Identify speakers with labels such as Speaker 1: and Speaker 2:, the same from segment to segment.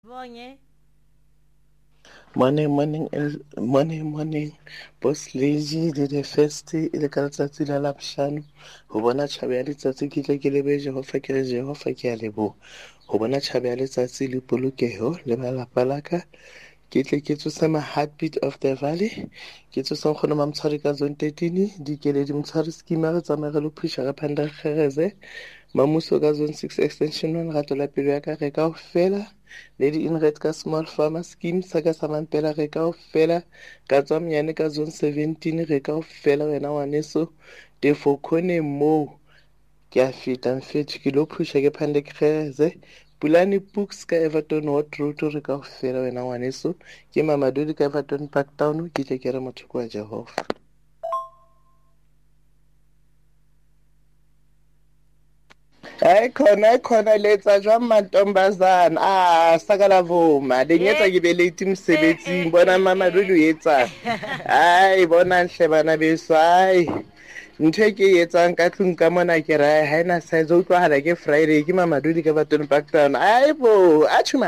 Speaker 1: Bonye.
Speaker 2: Morning. Boss Lady le the first e le ka letsatsi la Labohlano. Ho bona tjhaba ya letsatsi ke tle ke lebe Jehova ke re Jehova ke a leboha. Ho bona tjhaba ya letsatsi le polokeho le balapa la ka. Ke tle ke tsose ma heartbeat of the valley. Ke tsose nkgono Mamtshwari ka zone 13 di keledi Mtshwari scheme re tsamaya re lo phusha re phanda kgereze. Mamuso ka zone 6 extension 1 rato la pelo ya ka re kaofela. Lady in red ka small farmer scheme sa ka sa mampela re kaofela. Ka tswa mnyane ka zone 17 re kaofela wena ngwaneso. Tefo khone mo ke a feta mfethu ke lo phusha ke phande kgereze. Pulani Books ka Everton Hot Road re kaofela wena ngwaneso. Ke Mamadodi ka Everton Park Town ke tle ke re motho kwa Jehova. Khona letsa jwang mantombazana sakala vuma lenyetsa ke be late mosebetsing bona Mamadodi o etsang bona nhle bana beso ntho e ke e etsang ka tlung ka mona ke ra ha ena size o utlwahala ke Friday ke Mamadodi ka Everton Park Town bo achuma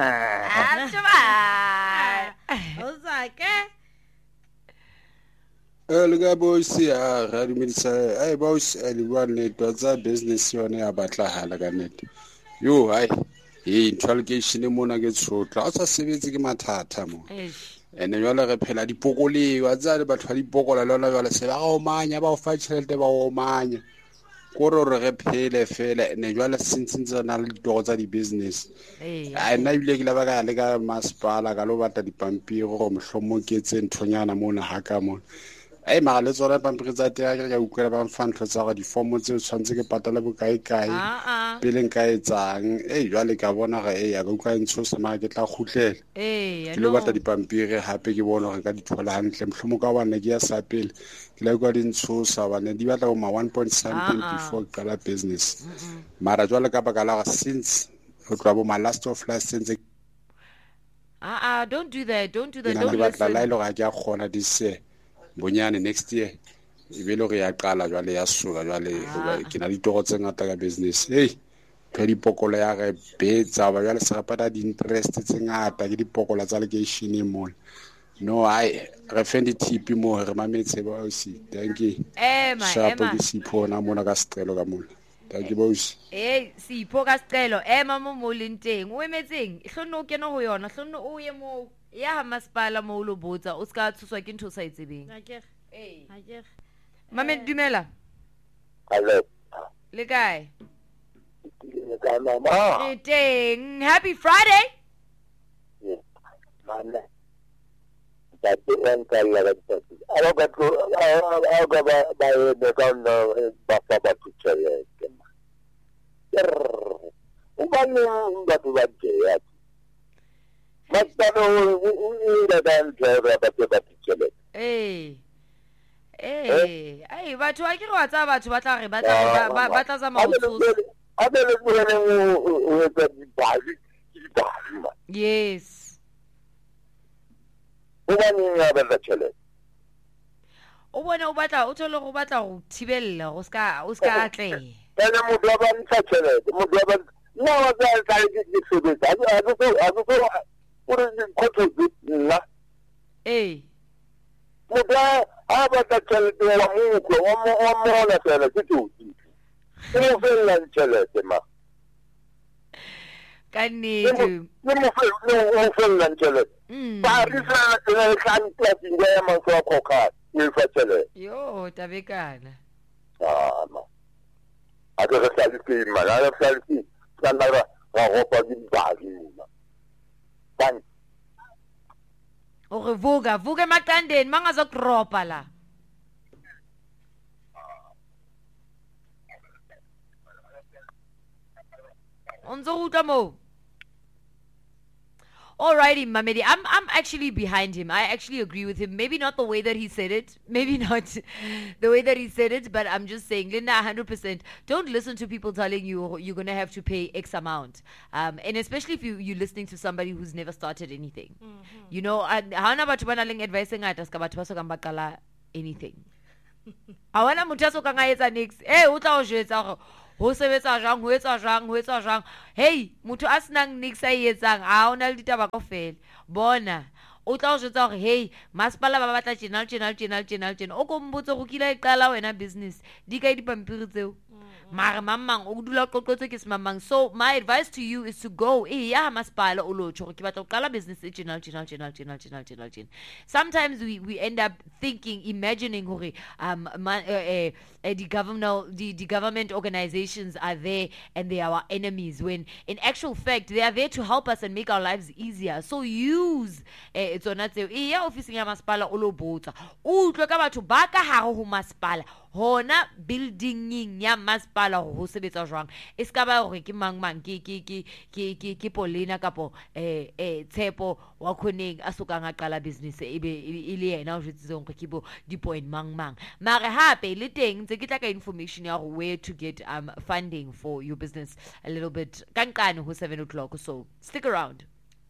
Speaker 1: Ozake.
Speaker 3: Le ka boys ya ra dumedisa boys le bua nnete tsa business yone ya batlahala ka nnete yo ntho allocation mona ke tshotla o sa sebetse ke mathata mo ene jwale re phela dipokoleo a tsa le batho ba dipokola le jwale se ba go manya ba o fa tšhelete ba go manya kore re phele fela ene jwale sentse na le ditogo tsa di-business nna ebile ke leba ka le ka masepala ka lo batla dipampiri go mohlomong ke tse nthonyana mona ga ka mona mara le tsona pampiri tsa teng ke ka utlwela ba mfa ntho tsa gore difomo tse tshwanetse ke patala bokae pele nka etsang jwale ka bona gore a ka utlwa ntshosa mara ke tla kgutlela ke lo batla dipampiri gape ke bone gore ka di thola gantle motlhomo ka bana ke ya sa pele ke la kwa di ntshosa bane di batla go ma 1 something before ke qala business mara jwale ka baka la since go tloa bo ma last of last sense
Speaker 1: don't do that don't
Speaker 3: batla la ile go ga ke a kgona dise bonyane next year e be le go ya qala jwale ya soka jwale ke na ditoro tse ngata ka business ka dipokolo ya re betsa ba jwale se rapata di interest tse ngata ke dipokola tsa location mona no re fendi tipi mo re mametse ba o si thank you shapo ke sipho na mona ka strelo ka mona thank you boss
Speaker 1: sipho ka strelo mo mo lenteng o emetseng hlono o kena ho yona hlono o ye mo ya ha masepala mo lo botsa o ska tshoswa ke ntho sa itsebeng mame dumela
Speaker 4: hello
Speaker 1: le kae
Speaker 4: mama
Speaker 1: teng happy friday
Speaker 4: mama tapi yang kaya lagi ada betul ada bapak saya bukan batu baja ya Mastano ila dan jara batu cele
Speaker 1: batho a ke re wa tsa batho ba tla re ba tla za mautsosa
Speaker 4: abele bone o etsa dibali
Speaker 1: yes
Speaker 4: o bane ya ba cele
Speaker 1: o bona o batla o thole go batla go thibella o ska atleha
Speaker 4: ene mo ba ntsha cele mo ba no wa tsa ke sebetsa a go ore di khotso nna muda aba ta chelete wa muko wa mona fela ke tuti mo fela chelete ma
Speaker 1: kanete
Speaker 4: mo fela chelete ba ri sa le kan plati ya man so koka ni fa chelete
Speaker 1: yo tabekana
Speaker 4: ma ado ka sa di ma la sa di sana ra ropa di bali
Speaker 1: o re vuga emaqandeni mangazokropa la onzo uta mo alrighty mamedi I'm actually behind him. I actually agree with him. Maybe not the way that he said it, but I'm just saying Linda 100% don't listen to people telling you you're going to have to pay X amount, and especially if you're listening to somebody who's never started anything. You know, hana batho bana leng advice ngata ska batho ba so ka mbaqala anything. Awana mutho so ka nga etsa next o tla o jwetsa gore ho sebetsa jang ho etsa jang hey motho a senang nix a etsang a ona le ditaba kaofela bona o tla o jwetsa hore hey masepala ba batla tjena o ko mbotse go kila e qala wena business di ka dipampiri tseo mara mamang o dula qoqotse ke semamang. So my advice to you is to go ya masepala o lo tjho ke batla go qala business e tjena. Sometimes we end up thinking, imagining hore the government organizations are there and they are our enemies, when in actual fact they are there to help us and make our lives easier. So use tsona tseo ya officing ya masepala o lo botsa o utlwe ka batho ba ka hare ho masepala hona buildinging ya masepala ho sebetsa jwang e ska ba hore ke mang ke Polina kapo Tshepo wa khoneng a sokang a qala business e be e le yena o jwetsitseng go ke bo di point mang mare hape le teng tse ke tla ka information ya where to get funding for your business a little bit kankane ho 7 o'clock, so stick around.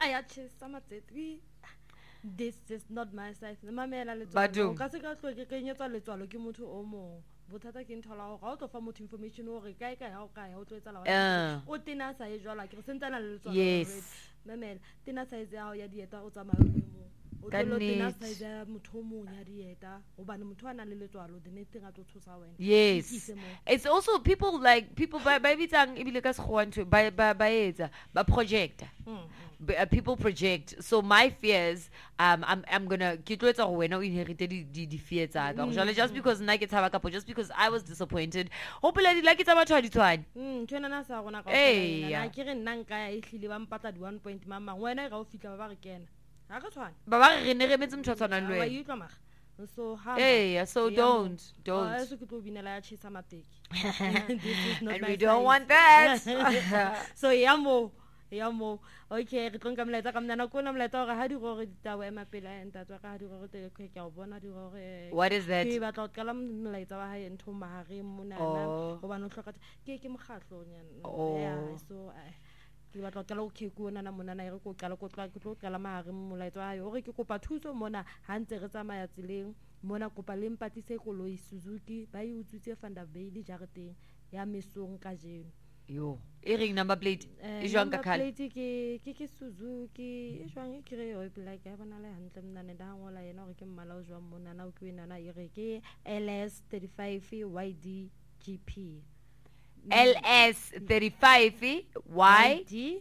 Speaker 5: This is not my size. Mamela le
Speaker 1: Badung.
Speaker 5: ka se ka tlo ke kenyetsa letswalo ke motho o mong. Bothata ke nthola go ga o tlo fa motho information o re kae ha o kae o tlo etsa la o tena sa e jwala ke re sentana le letswalo.
Speaker 1: Yes.
Speaker 5: Mamela tena size ya o ya dieta o tsamaya le mo. O tlo tena size ya motho o mong ya dieta o bana motho ana le letswalo the next thing a tlo thusa wena.
Speaker 1: Yes. It's also people by bitsang ebile ka se go ntwe ba etsa ba project. People project. So my fears, I'm gonna ke tlo etsa go wena o inherite di fear tsa ka just because nna ke tshaba kapo just because I was disappointed hopefully di like tsa batho di tshwane
Speaker 5: tshwana na sa gona ka
Speaker 1: na
Speaker 5: ke re nna nka ya ihlile ba mpatla di 1 point mamang wena ga o fitla ba re kena ha ka tshwana
Speaker 1: ba re ne re metse motho tshwana le
Speaker 5: wena wa itwa maga so
Speaker 1: so don't
Speaker 5: so ke tlo binela ya chisa mateki
Speaker 1: and we don't want that.
Speaker 5: So yamo okay re tlo nka mlaetsa ka mnana ko na mlaetsa gore ha di gore ditawa ema pela enta tswa ka ha di gore te ke a bona di gore
Speaker 1: what is that
Speaker 5: ke batla go qala mlaetsa wa hae ntho mahare mona na go bana hloka ke mokgatlo nyana so ke batla go qala go kheko nana mona na re go qala go tlo qala mahare molaetsa wa hae o re ke kopa thuso mona ha ntse re tsamaya tseleng mona kopa le mpatise koloi Suzuki ba e utswitse Vanderbilt jareteng ya mesong ka jeno
Speaker 1: yo ring number plate e jwang ka khala
Speaker 5: plate ke Suzuki e jwang e kire yo black ya bona le hantle mnane da ngola yena gore ke mmala o jwang mona na o ke nana e re ke LS 35 YD GP
Speaker 1: LS 35 YD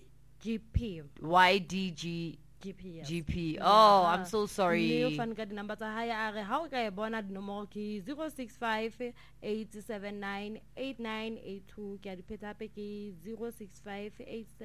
Speaker 5: GP
Speaker 1: GP. Oh, I'm so sorry.
Speaker 5: You fan ka di number tsa hae a re ha o ka e bona di nomoro ke 065 879 8982 ke a di pheta pe ke 065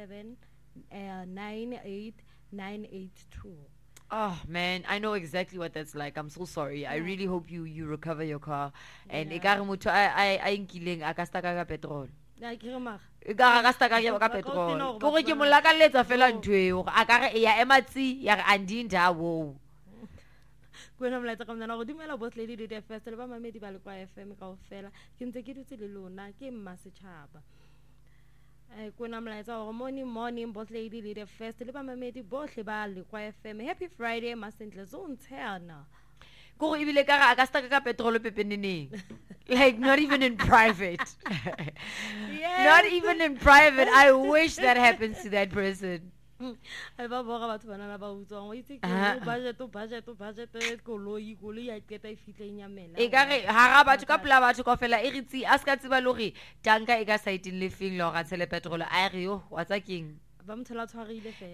Speaker 5: 879 8982.
Speaker 1: Oh man, I know exactly what that's like. I'm so sorry. I really hope you recover your car. And ekare motho a inkileng a ka staka ka petrol.
Speaker 5: Ya ke re maga
Speaker 1: ka staka ka petrol go ke molakaletsa fela ntweo a ka re ya ematsi ya re andinda wo
Speaker 5: kwena mlaetsa ka mna go dumela boss lady di first le ba mamedi ba le kwa FM ka ofela ke ntse ke dutse le lona ke mma setšhaba kwena mlaetsa go morning boss lady di first le ba mamedi bohle ba le kwa FM happy Friday masentle zone 10
Speaker 1: go ibile ka ga ka staka ka petrol pepeneneng like not even in private. Yes. Not even in private. I wish that happens to that person.
Speaker 5: Ba boga batho bana ba utswang o itse ke budget koloi ya keta e fitleng ya mela
Speaker 1: e ka re ha ga batho ka pla batho ka fela e ritsi a ska tseba lori tanka e ka side le feng lo ga tshele petrol a re yo wa tsa keng
Speaker 5: ba mthela tshwarile fela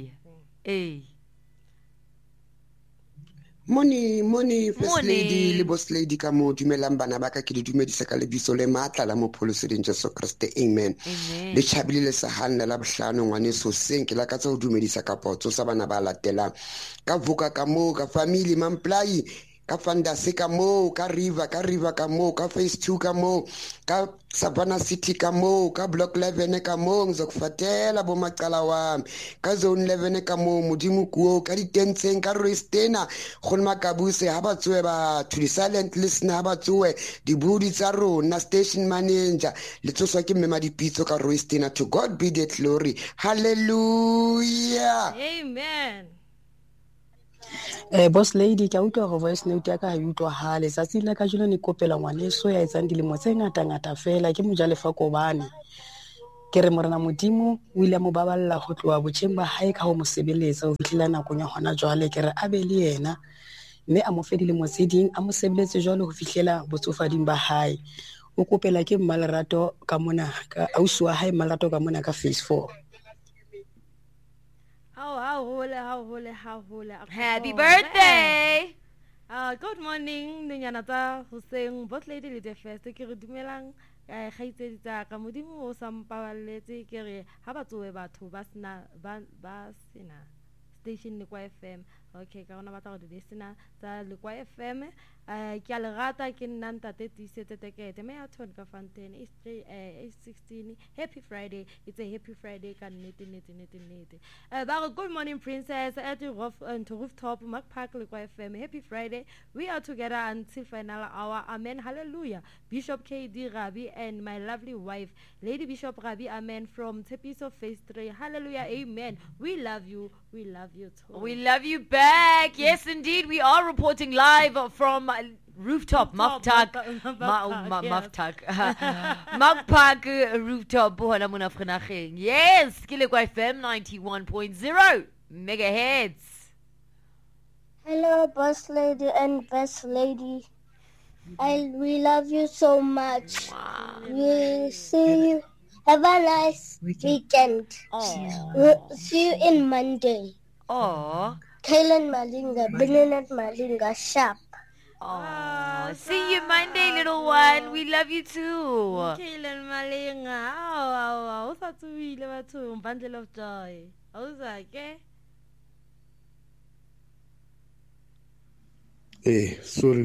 Speaker 6: Money first lady le boss lady ka mo dumelang bana ba ka ke le dumedisa ka lebitso le matla la mopholoseding Jesu Kriste amen le chabile le sa hanna la bohlano ngwane so seng ke la ka tsa ho dumedisa ka potso sa bana ba latelang ka vuka ka mo ka family mamplai ka Fandase ka mo ka river ka mo ka phase 2 ka mo ka Savannah City ka mo ka block 11 ka mo ngizokufatela bo macala wami ka zone 11 ka mo modimo kuo ka ditentseng ka Roostena go makabuse ha batswe ba to the silent listener ha batswe di budi tsa rona station manager le tsoswa ke mmema dipitso ka Roostena. To God be the glory, hallelujah,
Speaker 5: amen.
Speaker 7: Boss lady ke utlwa go voice note ya ka ha utlwa hale tsatsi la ka jona ne kopela ngwaneso ya etsang dilemo tse ngata fela ke Mojalefa Kobane ke re morena modimo o ile mo baballa go tloa botjeng ba hae ka ho mo sebeletsa o fitlela nakong ya hona jwale ke re a be le yena mme a mo fedile mo tseding a mo sebeletse jwalo ho fihlela botsofading ba hae o kopela ke Mmalerato ka mona ka ausi wa hae Mmalerato ka mona ka phase 4.
Speaker 5: How
Speaker 1: Happy birthday.
Speaker 5: Good morning Nyana tsa Hussein boss lady le the first ke re dumelang ga itsedi tsa ka modimo o sampaballetse ke re ha batsoe batho ba sena station le kwa FM. Okay, ka ona batla go di sena tsa le kwa FM ke a le rata ke nna ntate Tisetse Tekete me a thon ka Fontaine is 16 happy Friday. It's a happy Friday ka nnete. Good morning princess at the rooftop Mark Park le kwa FM. Happy Friday. We are together until final hour. Amen. Hallelujah. Bishop KD Rabi and my lovely wife Lady Bishop Rabi. Amen. From Tepiso Phase 3. Hallelujah. Amen. We love you. We love you too.
Speaker 1: We love you back. Yes, indeed. We are reporting live from Rooftop Mark Park Rooftop. Yes, Kilekwa FM 91.0 megahertz.
Speaker 8: Hello, boss lady and best lady. We love you so much.
Speaker 1: Wow.
Speaker 8: We'll see you. Have a nice weekend. We'll see you in Monday.
Speaker 1: Oh.
Speaker 8: Kaylan Malinga, Bernadette Malinga, Sharp.
Speaker 1: Oh, see you Monday, little one. We love you too.
Speaker 5: Kaylan Malinga. What's that to me? Bundle of joy. How's that,
Speaker 6: Sorry.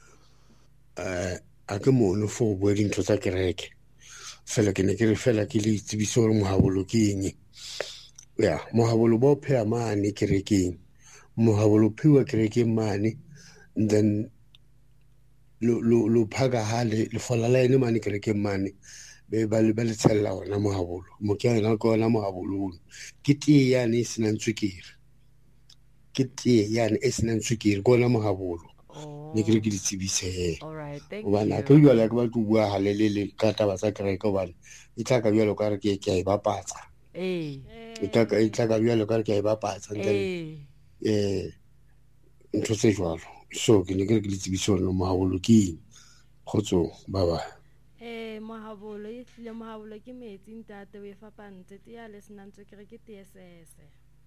Speaker 6: A ke mono for wedding to tsa kereke. Fela ke ne ke re fela ke le tsebiso re mohabolo ke eng. Ya, mohabolo bo phea mane kerekeng. Mohabolo phiwa kerekeng mane, then lo phaga hale le fola la ene mane kerekeng mane. Be ba le tshella ona mohabolo. Mo ke yana ko ona mohabolo. Ke tie yane senang tswekere. Ke tie yane senang tswekere ko ona mohabolo. Ne ke re ke ditsebise.
Speaker 1: All right, thank
Speaker 6: Bana
Speaker 1: you.
Speaker 6: ke bua la ke ba bua halelele ka taba tsa kereke bana. E tla ka bua ka re ke a e bapatsa. E tla ka bua ka re ke a e bapatsa ntse ntho tse jwalo. So ke ne ke re ke ditsebiso no maholo ke khotso bye.
Speaker 5: Mohabolo e tlile mohabolo ke metsi ntate we fapantse te ya le senantse ke re ke TSS.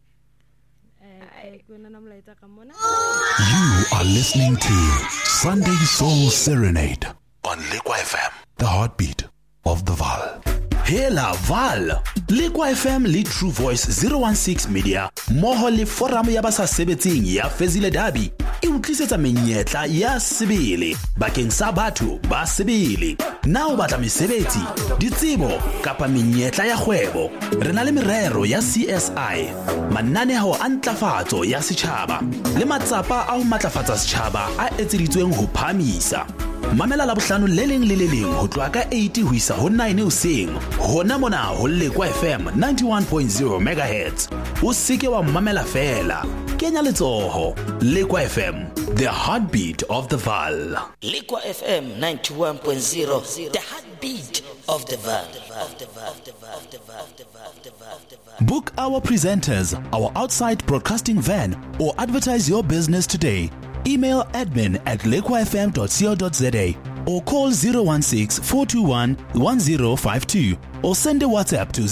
Speaker 9: You are listening to Sunday Soul Serenade on Lekwa FM, the heartbeat of the Val. Hela Val, Lekwa FM le True Voice 016 Media, moho le forum ya basa sebetsing ya Fezile Dabi, e utlisetsa menyetla ya sebele bakeng sa batho ba sebele. Na o batla mesebetsi, ditsebo kapa menyetla ya kgwebo, re na le merero ya CSI, mananeo a ntlafatso ya setjhaba le matsapa a ho matlafatsa setjhaba a etseditsweng ho phamisa. Mamela la bohlano le leng ho tloa ka 80 ho isa ho 9 hoseng hona mona ho Lekwa FM 91.0 MHz. O seke wa mamela fela, kenya letsoho. Lekwa FM, the heartbeat of the Val.
Speaker 10: Lekwa FM 91.0, the heartbeat of the Val.
Speaker 9: Book our presenters, our outside broadcasting van, or advertise your business today. Email admin@lekwafm.co.za or call 016-421-1052 or send a WhatsApp to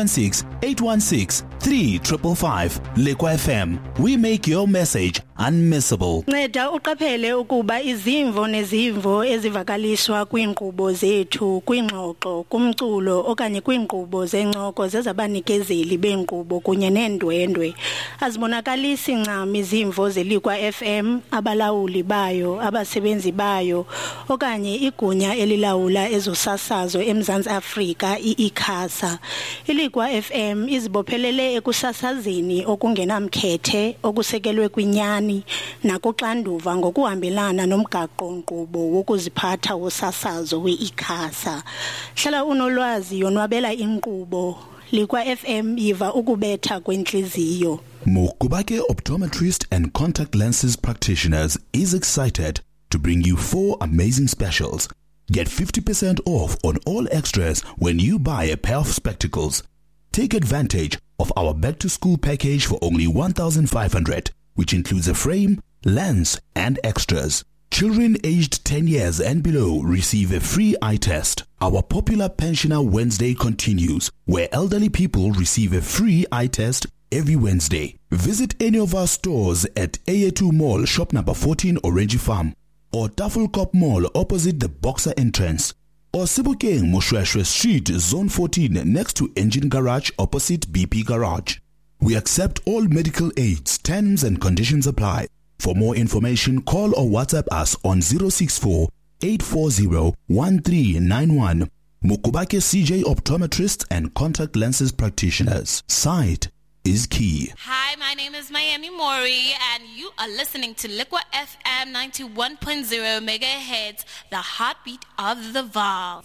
Speaker 9: 076-816-3555. Lekwa FM, we make your message unmissable.
Speaker 11: Nceda uqaphele ukuba izimvo nezimvo ezivakaliswa kwinkqubo zethu kwingxoxo kumculo okanye kwinkqubo zencoko zezabanikezeli benkqubo kunye neendwendwe azibonakalisi ncam izimvo zeLekwa FM, abalawuli bayo, abasebenzi bayo okanye igunya elilawula ezosasazo eMzantsi Afrika iICASA. iLekwa FM izibophelele ekusasazeni okungenamkhethe okusekelwe kwinyani nakuxanduva ngokuhambelana nomgaqo-nkqubo wokuziphatha wosasazo weICASA. Hlala unolwazi yonwabela inkqubo Likwa FM yiva ukubetha kwenhliziyo.
Speaker 9: Mokubake Optometrist and Contact Lenses Practitioners is excited to bring you 4 amazing specials. Get 50% off on all extras when you buy a pair of spectacles. Take advantage of our back-to-school package for only 1,500, which includes a frame, lens, and extras. Children aged 10 years and below receive a free eye test. Our popular Pensioner Wednesday continues, where elderly people receive a free eye test every Wednesday. Visit any of our stores at AA2 Mall, shop number 14, Orange Farm, or Tafelkop Mall opposite the Boxer entrance, or Sebokeng Moshweshwe Street, Zone 14, next to Engine Garage opposite BP Garage. We accept all medical aids. Terms and conditions apply. For more information, call or WhatsApp us on 064 840 1391. Mokubake CJ Optometrists and Contact Lenses Practitioners. Sight is key.
Speaker 12: Hi, my name is Miami Mori, and you are listening to Liqua FM 91.0 megahertz, the heartbeat of the Vaal.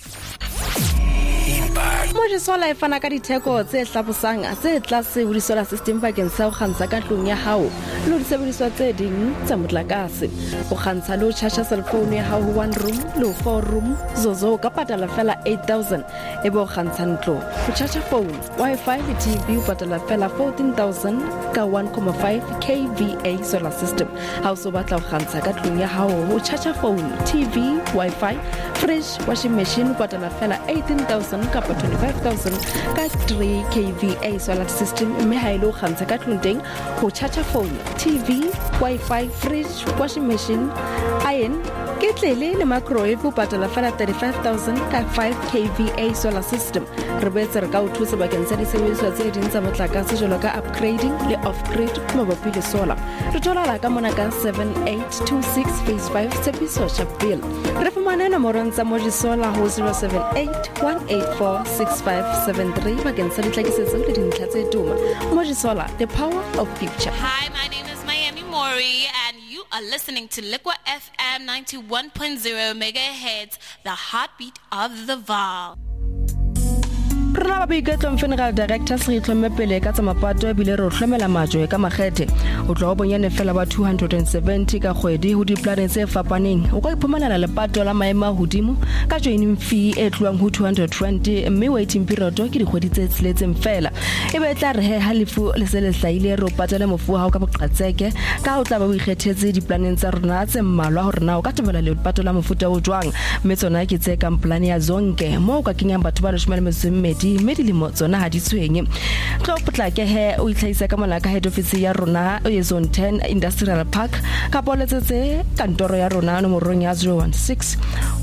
Speaker 5: Mojisola e fana ka ditheko tse hlabosang tse tlase ho disolar system bakeng sa ho kgantsha ka tlung ya hao le ho disebediswa tse ding tsa motlakase. O kgantsha le ho charge cell phone ya hao ho 1 room le ho 4 room zozo ka patala fela 8,000 ebe o kgantsha ntlo. Ho charge phone, Wi-Fi le TV o patala fela 14,000 ka 1.5 kVA solar system. Ha o so batla ho kgantsha ka tlung ya hao ho charge phone, TV, Wi-Fi, fridge, washing machine o patala fela 18,000 kapa 25,000 ka 3 kVA solar system. Mme ha ile o kgantsha ka tlung teng ho charge phone, TV, Wi-Fi, fridge, washing machine, iron, ketlele le microwave o patala fela 35,000 ka 5 kVA solar system. Re boetse re ka o thusa bakeng sa disebediswa tse ding tsa motlakase jwalo ka upgrading le off-grid mabapi le solar. Re thola ka mona ka 7826 phase 5 Tshepiso Chapel. Re fumana nomorong tsa Mojisola ho 078 184 6573 bakeng sa ditlhakisetso le dintlha tse tuma. Mojisola, the power of future.
Speaker 12: Hi, my name is Miami Mori, and you are listening to Liqua FM 91.0 megahertz, the heartbeat of the Vaal.
Speaker 5: Rena ba boiketlo Funeral Directors re itlhomme pele ka tsa mapato e bile re o hlomela majwe ka makgethe o tlo bonyane fela ba 270 ka kgwedi ho diplane tse fapaneng o ka iphumanela lepato la maema hodimo ka joining fee e tluang ho 220 mme waiting period ke dikgwedi tse tsiletseng fela e be tla re he halifu le se le hlaile re o patela mofu ha o ka boqatseke ka o tla ba o ikgethetse diplaneng tsa rona tse mmalwa ho rena o ka tebela lepato la mofuta o jwang mme tsona ke tse ka plan ya zonke mo o ka kenyang batho ba 12 medilimo tsona ha di tshwenye tlo potlake he o itlhaisa ka mona ka head office ya rona e zone 10 industrial park ka poletsetse kantoro ya rona nomorong ya 016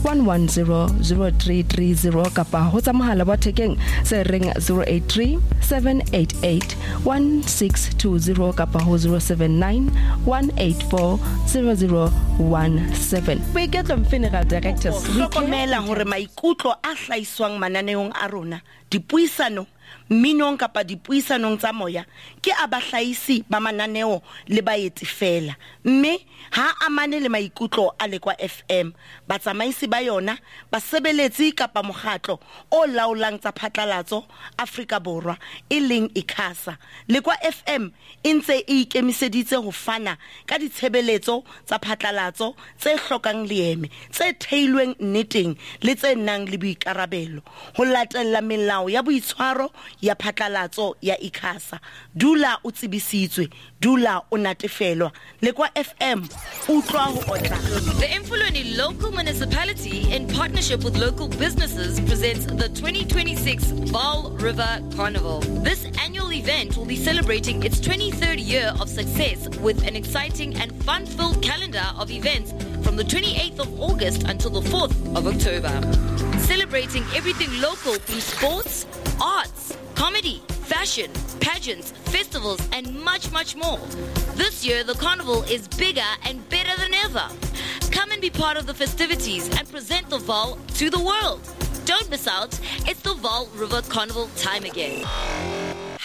Speaker 5: 1100330 kapa ho tsa mohala wa thekeng se ring 083 788 1620 kapa ho 079 184 0017 Boiketlo Funeral Directors
Speaker 13: hlokomela hore maikutlo a hlaiswang mananeong a rona dipuisano minong kapa dipuisanong tsa moya ke abahlaisi ba mananeo le baetsi fela mme ha amane le maikutlo a Liqua FM batsamaisi ba yona basebeletsi kapa mokgatlo o laolang tsa phatlalatso Afrika Borwa e leng ICASA Liqua FM intse e ikemiseditse ho fana ka ditshebeletso tsa phatlalatso tse hlokang leeme tse theilweng nneteng le tse nang le boikarabelo ho latella melao ya boitshwaro ya phatlalatso ya ICASA dula o tsibisitswe dula o natefelwa Liqua FM utlwa ho otla.
Speaker 12: The Emfuleni local municipality in partnership with local businesses presents the 2026 Vaal River Carnival. This annual event will be celebrating its 23rd year of success with an exciting and fun-filled calendar of events from the 28th of August until the 4th of October. Celebrating everything local through sports, arts, comedy, fashion, pageants, festivals, and much, much more. This year, the carnival is bigger and better than ever. Come and be part of the festivities and present the Vaal to the world. Don't miss out. It's the Vaal River Carnival time again.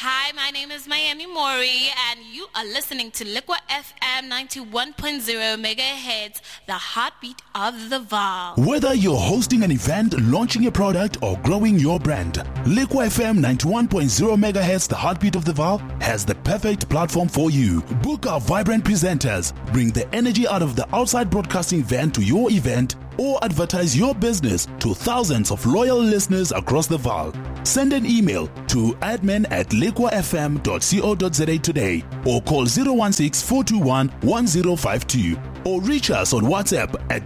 Speaker 14: Hi, my name is Miami Mori, and you are listening to Liqua FM 91.0 megahertz, the heartbeat of the Vaal.
Speaker 9: Whether you're hosting an event, launching a product, or growing your brand, Liqua FM 91.0 megahertz, the heartbeat of the Vaal, has the perfect platform for you. Book our vibrant presenters, bring the energy out of the outside broadcasting van to your event, or advertise your business to thousands of loyal listeners across the Vaal. Send an email to admin@liquafm.co.za today, or call 016-421-1052, or reach us on WhatsApp at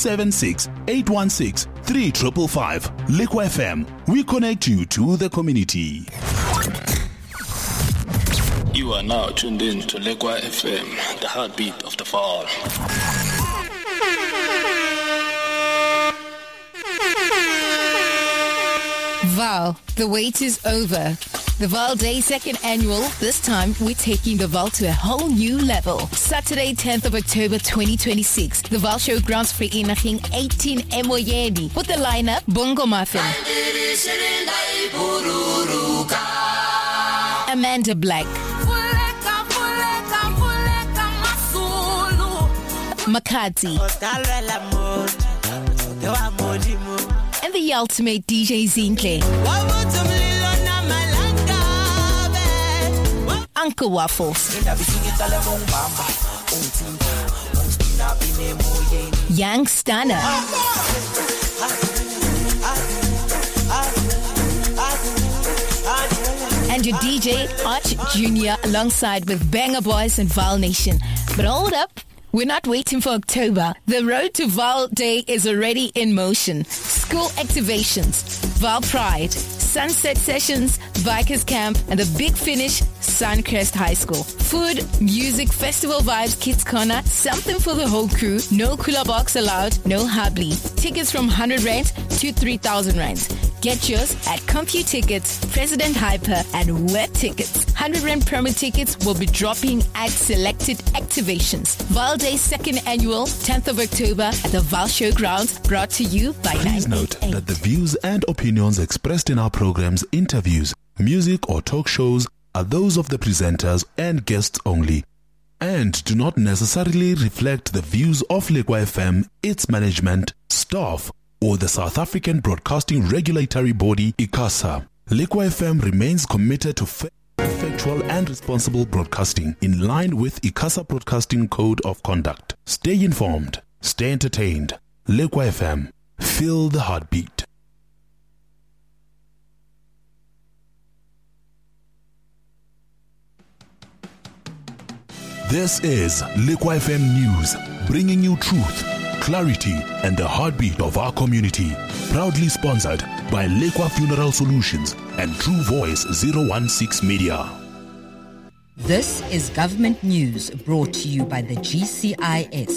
Speaker 9: 076-816-3555. Liqua FM, we connect you to the community.
Speaker 15: You are now tuned in to Liqua FM, the heartbeat of the Vaal.
Speaker 16: Vaal, the wait is over. The Vaal Day 2nd Annual, this time we're taking the Vaal to a whole new level. Saturday 10th of October 2026, the Vaal Showgrounds Vereniging 18 Emoyeni with the lineup Bongo Muffin, Amanda Black, Makati, and the ultimate DJ Zinhle, Uncle Waffles, Young Stunner, and your DJ Arch Jr. alongside with Banger Boys and Vaal Nation. But hold up, we're not waiting for October. The road to Vaal Day is already in motion. School activations, Vaal Pride, Sunset Sessions, Bikers Camp, and the big finish, Suncrest High School. Food, music, festival vibes, Kids Corner, something for the whole crew. No cooler box allowed, no hubly. Tickets from 100 Rand to 3,000 Rand. Get yours at CompuTickets, President Hyper, and Wet Tickets. 100 Rand promo tickets will be dropping at selected activations. Vaal Day 2nd Annual, 10th of October at the Vaal Showgrounds, brought to you by
Speaker 9: Please note that the views and opinions expressed in our programs, interviews, music, or talk shows are those of the presenters and guests only, and do not necessarily reflect the views of Liqua FM, its management, staff, or the South African Broadcasting Regulatory Body, ICASA. Liqua FM remains committed to factual and responsible broadcasting in line with ICASA Broadcasting Code of Conduct. Stay informed, stay entertained. Liqua FM, feel the heartbeat. This is Liqua FM News, bringing you truth, clarity, and the heartbeat of our community. Proudly sponsored by Liqua Funeral Solutions and True Voice 016 Media.
Speaker 17: This is Government News brought to you by the GCIS.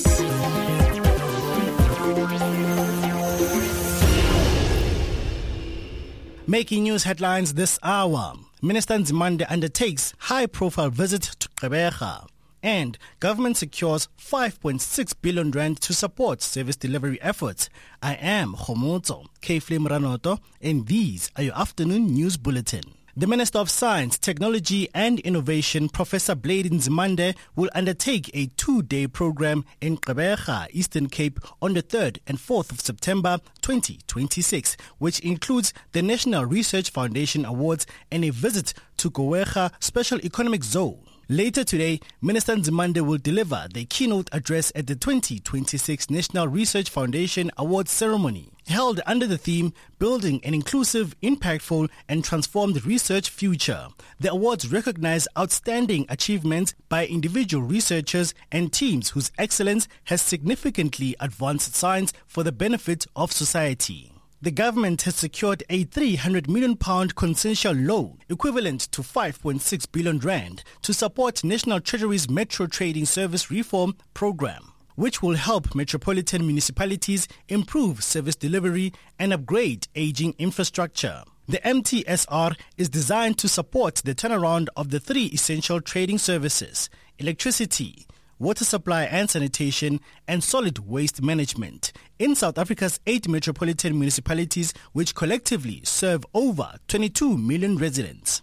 Speaker 18: Making news headlines this hour. Minister Nzimande undertakes high-profile visit to Gqeberha. And government secures 5.6 billion rand to support service delivery efforts. I am Khomotso K-Flame Ranoto, and these are your afternoon news bulletin. The Minister of Science, Technology and Innovation, Professor Blade Nzimande, will undertake a 2-day program in Gqeberha, Eastern Cape on the 3rd and 4th of September 2026, which includes the National Research Foundation Awards and a visit to Gqeberha Special Economic Zone. Later today, Minister Nzimande will deliver the keynote address at the 2026 National Research Foundation Awards ceremony, held under the theme Building an Inclusive, Impactful and Transformed Research Future. The awards recognize outstanding achievements by individual researchers and teams whose excellence has significantly advanced science for the benefit of society. The government has secured a £300 million consensual loan equivalent to 5.6 billion rand to support National Treasury's Metro Trading Service Reform Program, which will help metropolitan municipalities improve service delivery and upgrade aging infrastructure. The MTSR is designed to support the turnaround of the 3 essential trading services: electricity, water supply and sanitation, and solid waste management in South Africa's 8 metropolitan municipalities, which collectively serve over 22 million residents.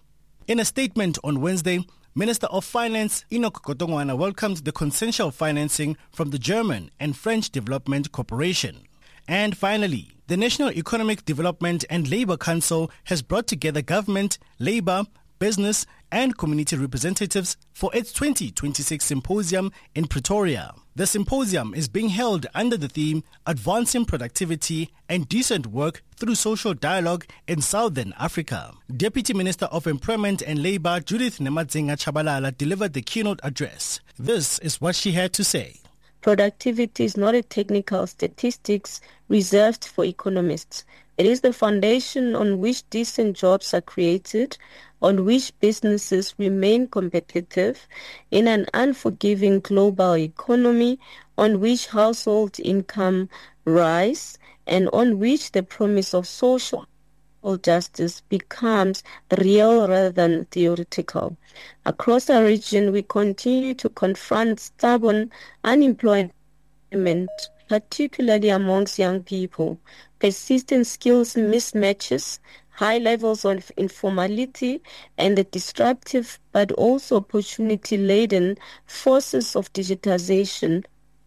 Speaker 18: In a statement on Wednesday, Minister of Finance Enoch Godongwana welcomed the consensual financing from the German and French Development Corporation. And finally, the National Economic Development and Labour Council has brought together government, labour, business and community representatives for its 2026 symposium in Pretoria. The symposium is being held under the theme Advancing Productivity and Decent Work Through Social Dialogue in Southern Africa. Deputy Minister of Employment and Labour Judith Nemadzinga Chabalala delivered the keynote address. This is what she had to say.
Speaker 19: Productivity is not a technical statistics reserved for economists. It is the foundation on which decent jobs are created, on which businesses remain competitive in an unforgiving global economy, on which household income rise, and on which the promise of social justice becomes real rather than theoretical. Across our region, we continue to confront stubborn unemployment, particularly amongst young people, persistent skills mismatches, high levels of informality, and the disruptive but also opportunity-laden forces of digitization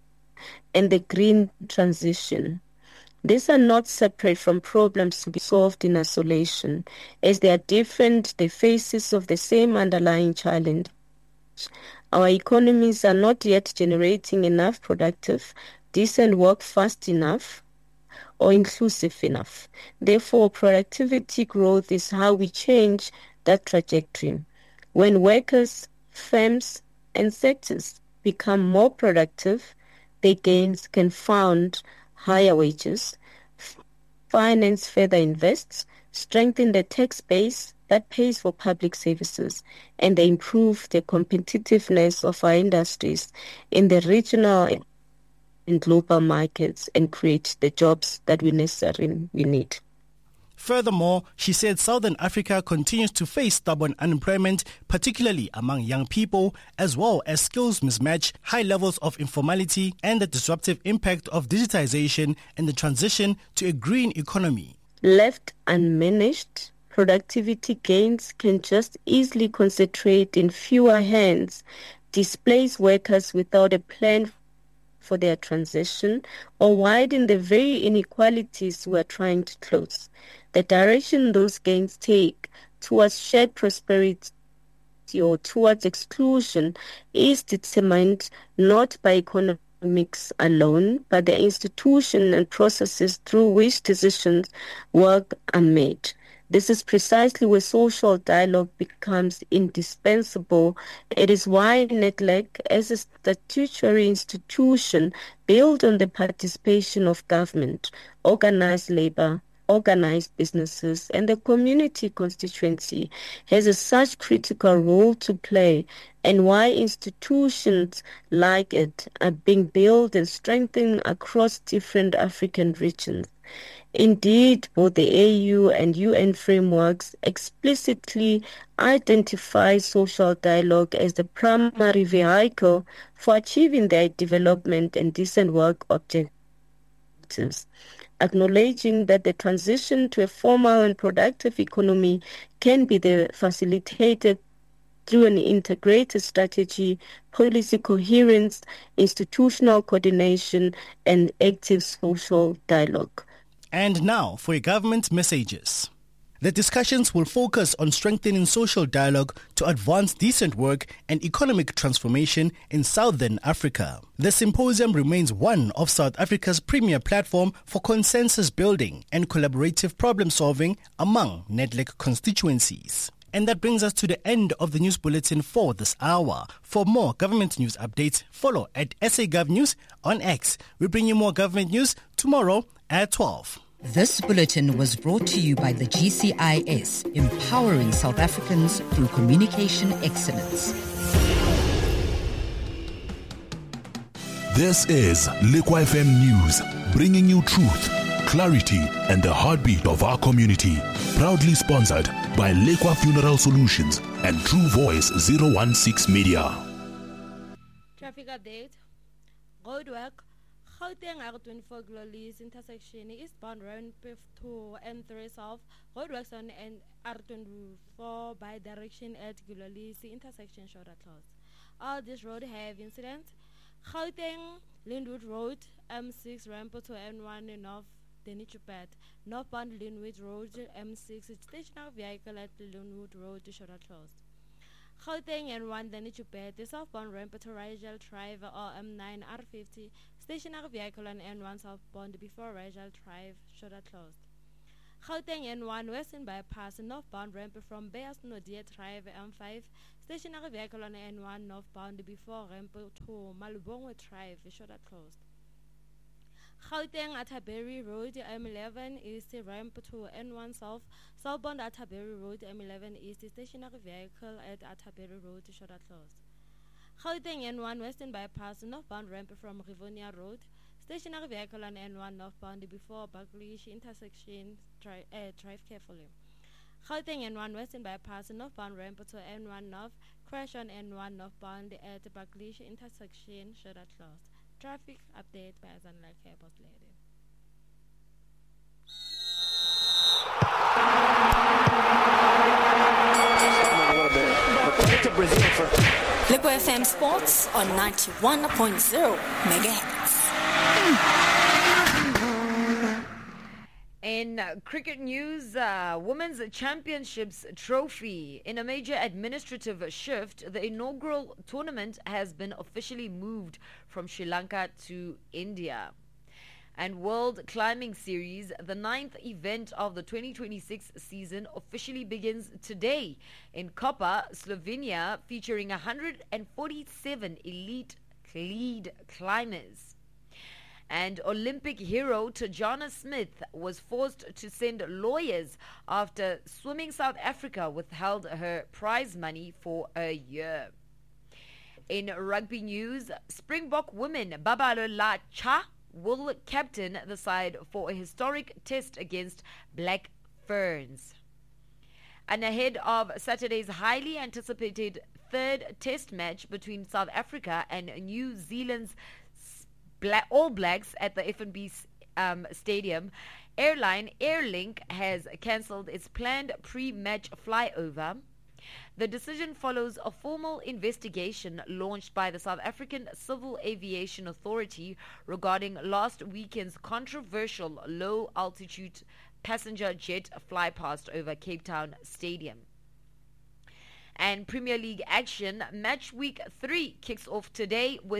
Speaker 19: and the green transition. These are not separate from problems to be solved in isolation, as they are different, the faces of the same underlying challenge. Our economies are not yet generating enough productive, decent work fast enough or inclusive enough. Therefore, productivity growth is how we change that trajectory. When workers, firms, and sectors become more productive, their gains can fund higher wages, finance further invests, strengthen the tax base that pays for public services, and they improve the competitiveness of our industries in the regional and global markets and create the jobs that we need.
Speaker 18: Furthermore, she said Southern Africa continues to face stubborn unemployment, particularly among young people, as well as skills mismatch, high levels of informality, and the disruptive impact of digitization and the transition to a green economy.
Speaker 19: Left unmanaged, productivity gains can just easily concentrate in fewer hands, displace workers without a plan for their transition, or widen the very inequalities we are trying to close. The direction those gains take towards shared prosperity or towards exclusion is determined not by economics alone, but the institution and processes through which decisions work are made. This is precisely where social dialogue becomes indispensable. It is why NEDLAC, as a statutory institution built on the participation of government, organized labor, organized businesses, and the community constituency, has such critical role to play, and why institutions like it are being built and strengthened across different African regions. Indeed, both the AU and UN frameworks explicitly identify social dialogue as the primary vehicle for achieving their development and decent work objectives, acknowledging that the transition to a formal and productive economy can be facilitated through an integrated strategy, policy coherence, institutional coordination, and active social dialogue.
Speaker 18: And now for your government messages. The discussions will focus on strengthening social dialogue to advance decent work and economic transformation in Southern Africa. The symposium remains one of South Africa's premier platform for consensus building and collaborative problem solving among NEDLAC constituencies. And that brings us to the end of the news bulletin for this hour. For more government news updates, follow at SAGov News on X. We bring you more government news tomorrow at 12.
Speaker 17: This bulletin was brought to you by the GCIS, empowering South Africans through communication excellence.
Speaker 9: This is Liqua FM News, bringing you truth, clarity, and the heartbeat of our community. Proudly sponsored by Liqua Funeral Solutions and True Voice 016 Media.
Speaker 5: Traffic update. Roadwork. Gauteng R24 Glolies intersection eastbound Randburg to N3 South, roadworks on R24 by direction at Glolies intersection shorter closed. All this road have incidents. Gauteng Linwood Road, M6 Rampo to N1 North Denichupat, northbound Linwood Road, M6 stationary vehicle at Linwood Road shorter closed. Gauteng N1 Denichupat, southbound Rampo to Rajal Drive or M9 R50, stationary vehicle on N1 southbound before Rajal Drive shorter closed. Gauteng N1 Western bypass northbound ramp from Beas Nodia Drive M5, stationary vehicle on N1 northbound before ramp to Malubongwe Drive shorter closed. Gauteng Atterbury Road M11 East ramp to N1 South, southbound Atterbury Road M11 East, stationary vehicle at Atterbury Road shorter closed. Gauteng N1 Western bypass northbound ramp from Rivonia Road, stationary vehicle on N1 northbound before Bucklish intersection, drive carefully. Gauteng N1 Western bypass northbound ramp to N1 North, crash on N1 northbound at Bucklish intersection, shorter closed. Traffic update by Azanlake Boss Lady.
Speaker 12: Liquid FM Sports on 91.0 megahertz.
Speaker 1: In cricket news, Women's Championships trophy. In a major administrative shift, the inaugural tournament has been officially moved from Sri Lanka to India. And World Climbing Series, the 9th event of the 2026 season, officially begins today in Koper, Slovenia, featuring 147 elite lead climbers. And Olympic hero Tajana Smith was forced to send lawyers after Swimming South Africa withheld her prize money for a year. In rugby news, Springbok women Babalola Cha will captain the side for a historic test against Black Ferns. And ahead of Saturday's highly anticipated third test match between South Africa and New Zealand's All Blacks at the F&B Stadium, airline Airlink has cancelled its planned pre-match flyover. The decision follows a formal investigation launched by the South African Civil Aviation Authority regarding last weekend's controversial low-altitude passenger jet flypast over Cape Town Stadium. And Premier League action, match week 3 kicks off today with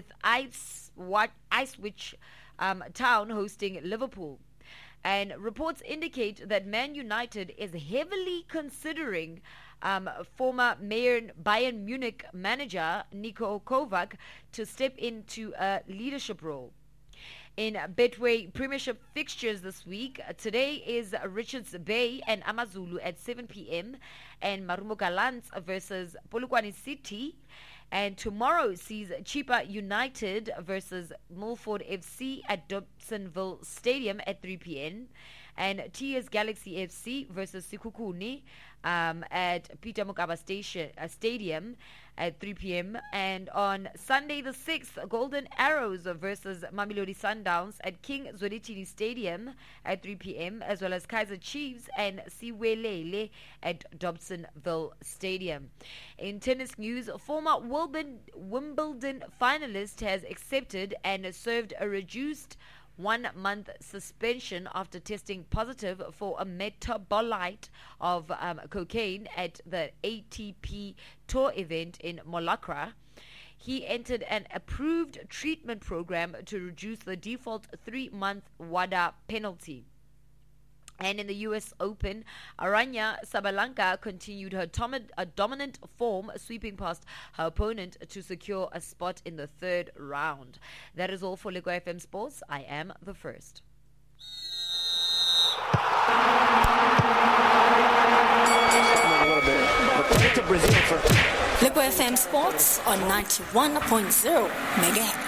Speaker 1: Ipswich Town hosting Liverpool. And reports indicate that Man United is heavily considering former Bayern Munich manager Niko Kovac to step into a leadership role. In Betway Premiership fixtures this week, today is Richards Bay and Amazulu at 7 p.m. and Marumo Gallants versus Polokwane City. And tomorrow sees Chipa United versus Milford FC at Dobsonville Stadium at 3 p.m. and TS Galaxy FC versus Sikukuni at Peter Mokaba Stadium at 3 p.m. And on Sunday the 6th, Golden Arrows versus Mamelodi Sundowns at King Zwelithini Stadium at 3 p.m. as well as Kaizer Chiefs and Siwelele at Dobsonville Stadium. In tennis news, former Wimbledon finalist has accepted and served a reduced 1-month suspension after testing positive for a metabolite of cocaine at the ATP Tour event in Molacra. He entered an approved treatment program to reduce the default 3-month WADA penalty. And in the U.S. Open, Aranya Sabalenka continued her dominant form, sweeping past her opponent to secure a spot in the third round. That is all for Liquid FM Sports. I am the first.
Speaker 12: Liquid FM Sports on 91.0 megahertz.